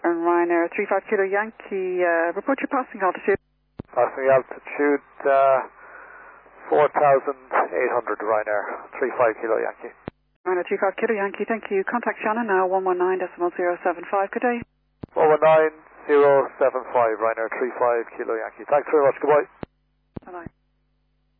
And Ryanair 35 Kilo Yankee, report your passing altitude. Passing altitude 4,800 Ryanair 35 Kilo Yankee. Ryanair 35 Kilo Yankee, thank you. Contact Shannon now, 119.075, good day. 119.075 Ryanair 35 Kilo Yankee. Thanks very much, goodbye. Bye-bye.